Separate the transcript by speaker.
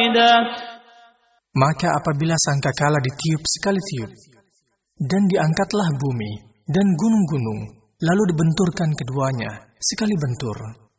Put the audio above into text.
Speaker 1: واحدة.
Speaker 2: Maka apabila sangkakala ditiup sekali tiup, dan diangkatlah bumi dan gunung-gunung, lalu dibenturkan keduanya sekali bentur.